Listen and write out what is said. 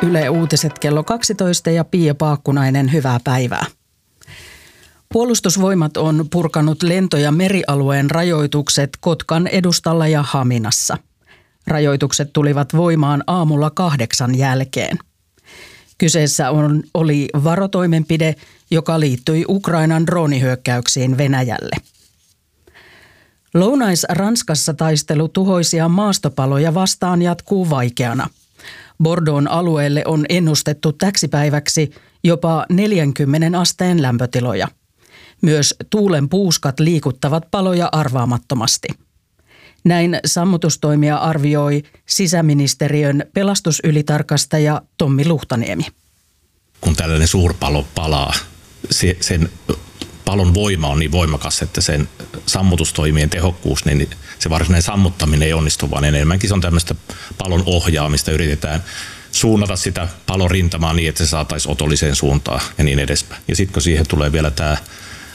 Yle Uutiset kello 12 ja Pia Paakkunainen, hyvää päivää. Puolustusvoimat on purkanut lento- ja merialueen rajoitukset Kotkan edustalla ja Haminassa. Rajoitukset tulivat voimaan aamulla 8 jälkeen. Kyseessä oli varotoimenpide, joka liittyi Ukrainan droonihyökkäyksiin Venäjälle. Lounais-Ranskassa taistelu tuhoisia maastopaloja vastaan jatkuu vaikeana. Bordeauxn alueelle on ennustettu täksi päiväksi jopa 40 asteen lämpötiloja. Myös tuulen puuskat liikuttavat paloja arvaamattomasti. Näin sammutustoimia arvioi sisäministeriön pelastusylitarkastaja Tommi Luhtaniemi. Kun tällainen suurpalo palaa, sen palon voima on niin voimakas, että sen sammutustoimien tehokkuus, niin se varsinainen sammuttaminen ei onnistu, vaan enemmänkin se on tämmöistä palon ohjaamista. Yritetään suunnata sitä palon rintamaa niin, että se saataisiin otolliseen suuntaan ja niin edespäin. Ja sitten kun siihen tulee vielä tämä